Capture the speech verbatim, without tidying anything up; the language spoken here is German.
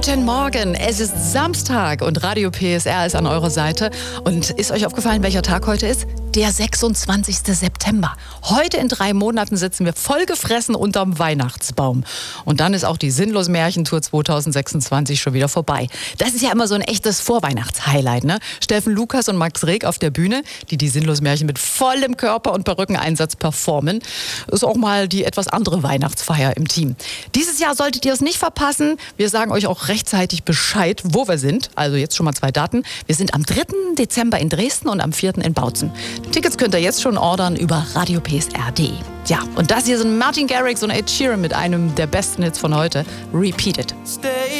Guten Morgen, es ist Samstag und Radio P S R ist an eurer Seite. Und ist euch aufgefallen, welcher Tag heute ist? Der sechsundzwanzigste September. Heute in drei Monaten sitzen wir vollgefressen unterm Weihnachtsbaum. Und dann ist auch die Sinnlos-Märchentour zweitausendsechsundzwanzig schon wieder vorbei. Das ist ja immer so ein echtes Vorweihnachts-Highlight, ne? Steffen Lukas und Max Reg auf der Bühne, die die Sinnlos-Märchen mit vollem Körper- und Perückeneinsatz performen. Ist auch mal die etwas andere Weihnachtsfeier im Team. Dieses Jahr solltet ihr es nicht verpassen. Wir sagen euch auch rechtzeitig Bescheid, wo wir sind. Also jetzt schon mal zwei Daten. Wir sind am dritten Dezember in Dresden und am vierten in Bautzen. Tickets könnt ihr jetzt schon ordern über radio p s r punkt d e. Ja, und das hier sind Martin Garrix und Ed Sheeran mit einem der besten Hits von heute, Repeat It.